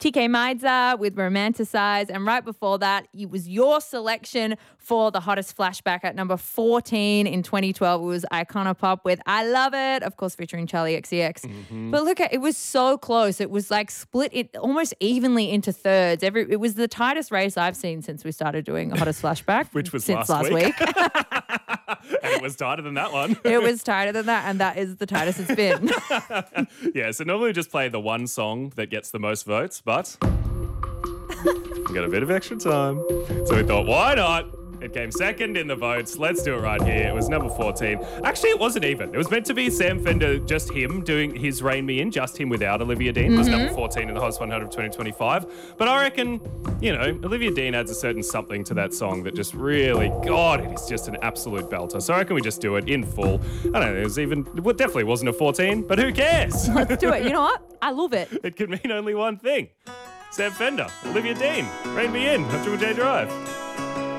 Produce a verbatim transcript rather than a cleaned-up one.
T K Maidza with Romanticize. And right before that, it was your selection for the hottest flashback at number fourteen in twenty twelve. It was Iconopop with I Love It, of course, featuring Charlie X C X. Mm-hmm. But look, at it was so close. It was like split it almost evenly into thirds. Every It was the tightest race I've seen since we started doing hottest flashback. Which was since last, last week. week. And it was tighter than that one. It was tighter than that, and that is the tightest it's been. Yeah, so normally we just play the one song that gets the most votes, but we got a bit of extra time. So we thought, why not? It came second in the votes. Let's do it right here. It was number fourteen. Actually, it wasn't even. It was meant to be Sam Fender, just him doing his Rein Me In, just him without Olivia Dean. Mm-hmm. It was number fourteen in the Hottest one hundred of twenty twenty-five. But I reckon, you know, Olivia Dean adds a certain something to that song that just really, God, it is just an absolute belter. So I reckon we just do it in full. I don't know, it was even, it definitely wasn't a fourteen, but who cares? Let's do it. You know what? I love it. It could mean only one thing. Sam Fender, Olivia Dean, Rein Me In on Triple J Drive.